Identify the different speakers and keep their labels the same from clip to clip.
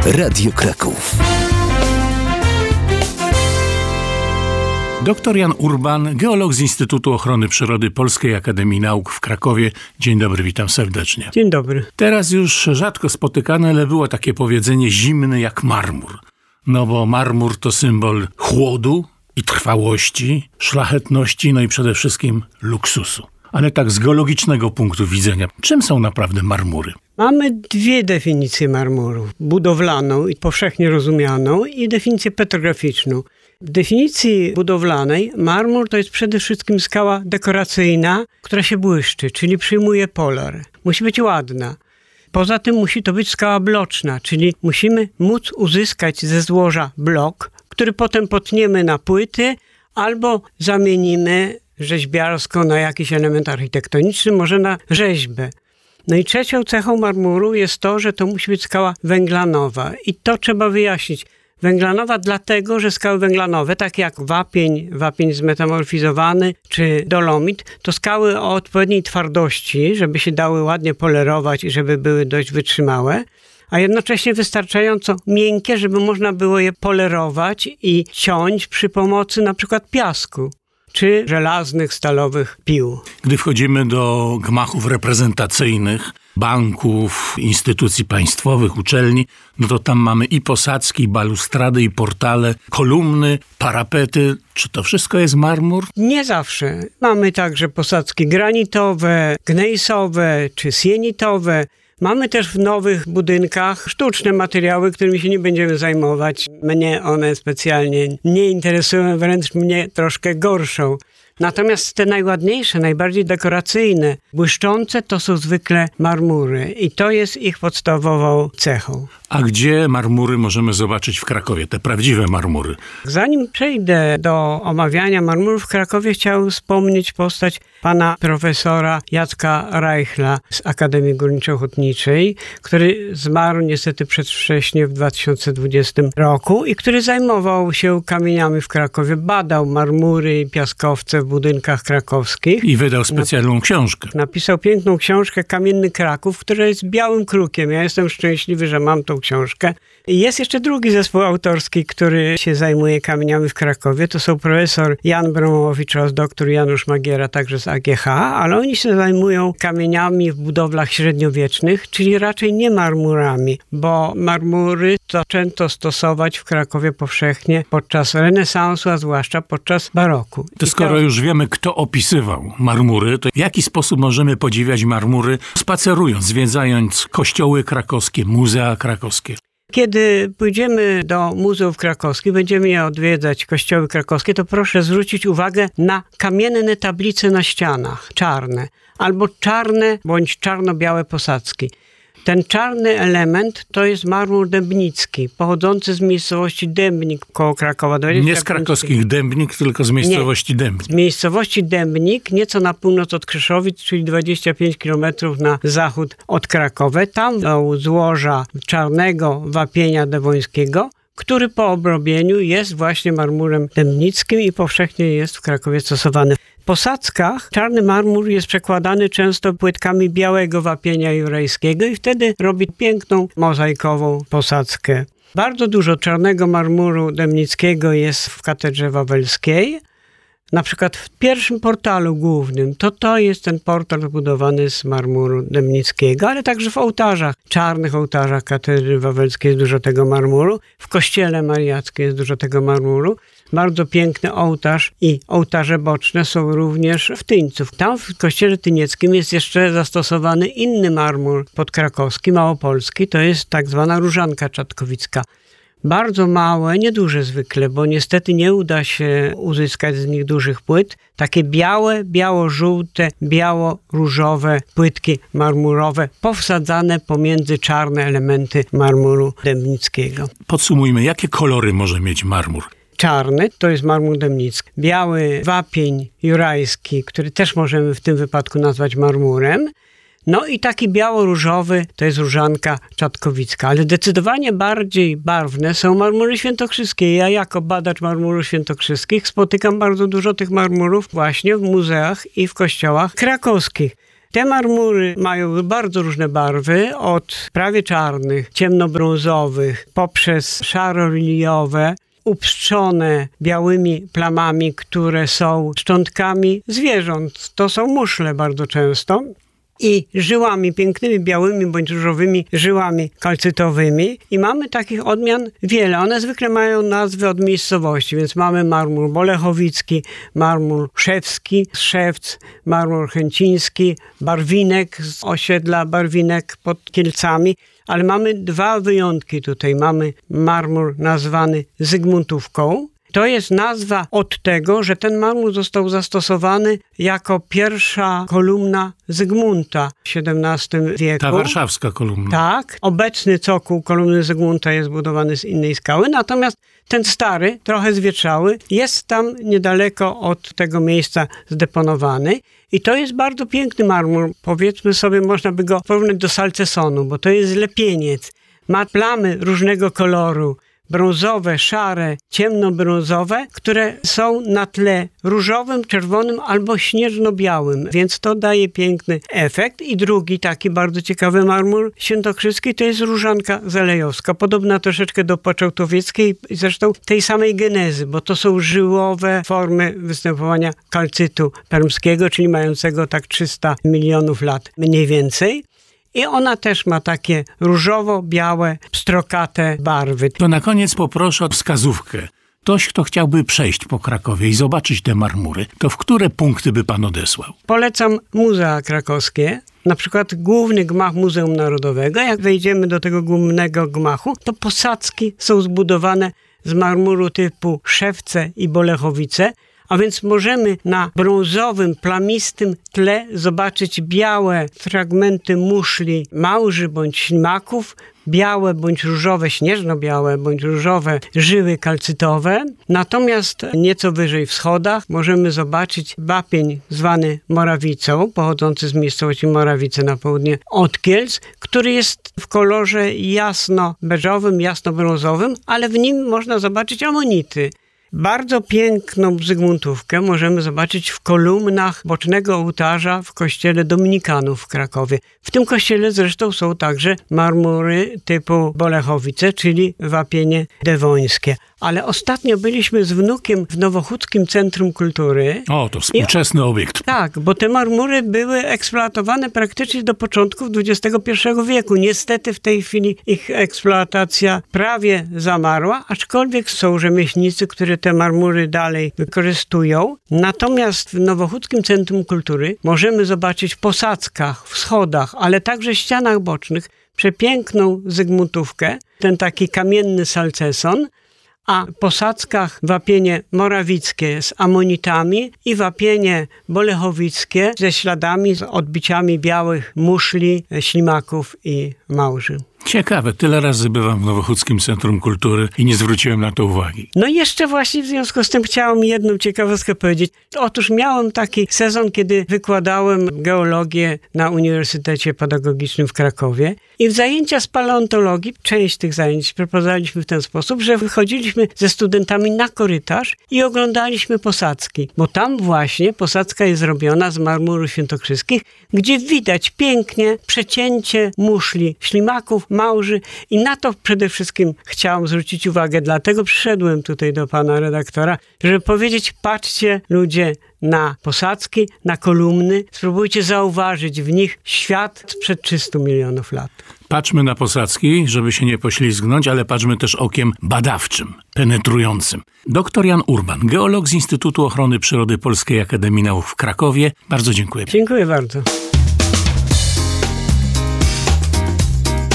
Speaker 1: Radio Kraków. Dr Jan Urban, geolog z Instytutu Ochrony Przyrody Polskiej Akademii Nauk w Krakowie. Dzień dobry, witam serdecznie.
Speaker 2: Dzień dobry.
Speaker 1: Teraz już rzadko spotykane, ale było takie powiedzenie zimny jak marmur. No bo marmur to symbol chłodu i trwałości, szlachetności, no i przede wszystkim luksusu. Ale tak z geologicznego punktu widzenia, czym są naprawdę marmury?
Speaker 2: Mamy dwie definicje marmuru. Budowlaną i powszechnie rozumianą i definicję petrograficzną. W definicji budowlanej marmur to jest przede wszystkim skała dekoracyjna, która się błyszczy, czyli przyjmuje polar. Musi być ładna. Poza tym musi to być skała bloczna, czyli musimy móc uzyskać ze złoża blok, który potem potniemy na płyty albo zamienimy rzeźbiarsko na jakiś element architektoniczny, może na rzeźbę. No i trzecią cechą marmuru jest to, że to musi być skała węglanowa i to trzeba wyjaśnić. Węglanowa dlatego, że skały węglanowe, takie jak wapień zmetamorfizowany czy dolomit, to skały o odpowiedniej twardości, żeby się dały ładnie polerować i żeby były dość wytrzymałe, a jednocześnie wystarczająco miękkie, żeby można było je polerować i ciąć przy pomocy na przykład piasku czy żelaznych, stalowych pił.
Speaker 1: Gdy wchodzimy do gmachów reprezentacyjnych, banków, instytucji państwowych, uczelni, no to tam mamy i posadzki, i balustrady, i portale, kolumny, parapety. Czy to wszystko jest marmur?
Speaker 2: Nie zawsze. Mamy także posadzki granitowe, gnejsowe czy sienitowe. Mamy też w nowych budynkach sztuczne materiały, którymi się nie będziemy zajmować. Mnie one specjalnie nie interesują, wręcz mnie troszkę gorszą. Natomiast te najładniejsze, najbardziej dekoracyjne, błyszczące to są zwykle marmury i to jest ich podstawową cechą.
Speaker 1: A gdzie marmury możemy zobaczyć w Krakowie, te prawdziwe marmury?
Speaker 2: Zanim przejdę do omawiania marmurów w Krakowie, chciałem wspomnieć postać pana profesora Jacka Reichla z Akademii Górniczo-Hutniczej, który zmarł niestety przedwcześnie w 2020 roku i który zajmował się kamieniami w Krakowie, badał marmury i piaskowce w budynkach krakowskich.
Speaker 1: I wydał specjalną książkę.
Speaker 2: Napisał piękną książkę Kamienny Kraków, która jest białym krukiem. Ja jestem szczęśliwy, że mam tą książkę. I jest jeszcze drugi zespół autorski, który się zajmuje kamieniami w Krakowie. To są profesor Jan Bromowicz oraz doktor Janusz Magiera, także z AGH, ale oni się zajmują kamieniami w budowlach średniowiecznych, czyli raczej nie marmurami, bo marmury zaczęto stosować w Krakowie powszechnie podczas renesansu, a zwłaszcza podczas baroku.
Speaker 1: To skoro już wiemy, kto opisywał marmury, to w jaki sposób możemy podziwiać marmury, spacerując, zwiedzając kościoły krakowskie, muzea krakowskie?
Speaker 2: Kiedy pójdziemy do muzeów krakowskich, będziemy je odwiedzać, kościoły krakowskie, to proszę zwrócić uwagę na kamienne tablice na ścianach, czarne, albo czarne bądź czarno-białe posadzki. Ten czarny element to jest marmur dębnicki, pochodzący z miejscowości Dębnik koło Krakowa.
Speaker 1: Nie z krakowskich Dębnik, tylko z miejscowości Dębnik.
Speaker 2: Z miejscowości Dębnik, nieco na północ od Krzeszowic, czyli 25 km na zachód od Krakowa. Tam są złoża czarnego wapienia dewońskiego, który po obrobieniu jest właśnie marmurem dębnickim i powszechnie jest w Krakowie stosowany. W posadzkach czarny marmur jest przekładany często płytkami białego wapienia jurajskiego i wtedy robi piękną mozaikową posadzkę. Bardzo dużo czarnego marmuru dębnickiego jest w katedrze wawelskiej. Na przykład w pierwszym portalu głównym, to jest ten portal zbudowany z marmuru dębnickiego, ale także w ołtarzach, czarnych ołtarzach katedry wawelskiej jest dużo tego marmuru, w kościele mariackim jest dużo tego marmuru. Bardzo piękny ołtarz i ołtarze boczne są również w Tyńcu. Tam w kościele tynieckim jest jeszcze zastosowany inny marmur podkrakowski, małopolski, to jest tak zwana różanka czatkowicka. Bardzo małe, nieduże zwykle, bo niestety nie uda się uzyskać z nich dużych płyt. Takie białe, biało-żółte, biało-różowe płytki marmurowe powsadzane pomiędzy czarne elementy marmuru dębnickiego.
Speaker 1: Podsumujmy, jakie kolory może mieć marmur?
Speaker 2: Czarny to jest marmur dębnicki. Biały wapień jurajski, który też możemy w tym wypadku nazwać marmurem. No i taki biało-różowy to jest różanka czatkowicka, ale zdecydowanie bardziej barwne są marmury świętokrzyskie. Ja jako badacz marmurów świętokrzyskich spotykam bardzo dużo tych marmurów właśnie w muzeach i w kościołach krakowskich. Te marmury mają bardzo różne barwy, od prawie czarnych, ciemnobrązowych, poprzez szaro-liliowe, upstrzone białymi plamami, które są szczątkami zwierząt. To są muszle bardzo często. I żyłami pięknymi, białymi bądź różowymi żyłami kalcytowymi. I mamy takich odmian wiele. One zwykle mają nazwy od miejscowości, więc mamy marmur bolechowicki, marmur szewski, Szewc, marmur chęciński, barwinek z osiedla Barwinek pod Kielcami. Ale mamy dwa wyjątki tutaj. Mamy marmur nazwany Zygmuntówką. To jest nazwa od tego, że ten marmur został zastosowany jako pierwsza kolumna Zygmunta w XVII wieku.
Speaker 1: Ta warszawska kolumna.
Speaker 2: Tak. Obecny cokół kolumny Zygmunta jest budowany z innej skały, natomiast ten stary, trochę zwietrzały, jest tam niedaleko od tego miejsca zdeponowany. I to jest bardzo piękny marmur. Powiedzmy sobie, można by go porównać do salcesonu, bo to jest lepieniec. Ma plamy różnego koloru. Brązowe, szare, ciemnobrązowe, które są na tle różowym, czerwonym albo śnieżno-białym, więc to daje piękny efekt. I drugi taki bardzo ciekawy marmur świętokrzyski to jest różanka zalejowska, podobna troszeczkę do poczałtowieckiej, zresztą tej samej genezy, bo to są żyłowe formy występowania kalcytu permskiego, czyli mającego tak 300 milionów lat mniej więcej. I ona też ma takie różowo-białe, pstrokate barwy.
Speaker 1: To na koniec poproszę o wskazówkę. Ktoś, kto chciałby przejść po Krakowie i zobaczyć te marmury, to w które punkty by pan odesłał?
Speaker 2: Polecam muzea krakowskie. Na przykład główny gmach Muzeum Narodowego. Jak wejdziemy do tego głównego gmachu, to posadzki są zbudowane z marmuru typu Szewce i Bolechowice. A więc możemy na brązowym, plamistym tle zobaczyć białe fragmenty muszli małży bądź ślimaków, białe bądź różowe, śnieżno-białe bądź różowe żyły kalcytowe. Natomiast nieco wyżej w schodach możemy zobaczyć wapień zwany Morawicą, pochodzący z miejscowości Morawice na południe od Kielc, który jest w kolorze jasno-beżowym, jasno-brązowym, ale w nim można zobaczyć amonity. Bardzo piękną Zygmuntówkę możemy zobaczyć w kolumnach bocznego ołtarza w kościele Dominikanów w Krakowie. W tym kościele zresztą są także marmury typu Bolechowice, czyli wapienie dewońskie. Ale ostatnio byliśmy z wnukiem w Nowochódzkim Centrum Kultury.
Speaker 1: O, to współczesny obiekt.
Speaker 2: Tak, bo te marmury były eksploatowane praktycznie do początków XXI wieku. Niestety w tej chwili ich eksploatacja prawie zamarła, aczkolwiek są rzemieślnicy, którzy te marmury dalej wykorzystują. Natomiast w Nowochódzkim Centrum Kultury możemy zobaczyć w posadzkach, w schodach, ale także ścianach bocznych przepiękną Zygmuntówkę, ten taki kamienny salceson, a w posadzkach wapienie morawickie z amonitami i wapienie bolechowickie ze śladami, z odbiciami białych muszli, ślimaków i małży.
Speaker 1: Ciekawe, tyle razy bywam w Nowochódzkim Centrum Kultury i nie zwróciłem na to uwagi.
Speaker 2: No i jeszcze właśnie w związku z tym chciałam jedną ciekawostkę powiedzieć. Otóż miałem taki sezon, kiedy wykładałem geologię na Uniwersytecie Pedagogicznym w Krakowie i w zajęcia z paleontologii, część tych zajęć przeprowadzaliśmy w ten sposób, że wychodziliśmy ze studentami na korytarz i oglądaliśmy posadzki, bo tam właśnie posadzka jest zrobiona z marmuru świętokrzyskich, gdzie widać pięknie przecięcie muszli, ślimaków, małży i na to przede wszystkim chciałam zwrócić uwagę, dlatego przyszedłem tutaj do pana redaktora, żeby powiedzieć, patrzcie ludzie na posadzki, na kolumny, spróbujcie zauważyć w nich świat sprzed 300 milionów lat.
Speaker 1: Patrzmy na posadzki, żeby się nie poślizgnąć, ale patrzmy też okiem badawczym, penetrującym. Dr Jan Urban, geolog z Instytutu Ochrony Przyrody Polskiej Akademii Nauk w Krakowie. Bardzo dziękuję.
Speaker 2: Dziękuję bardzo.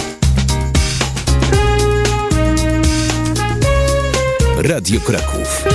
Speaker 3: Radio Kraków.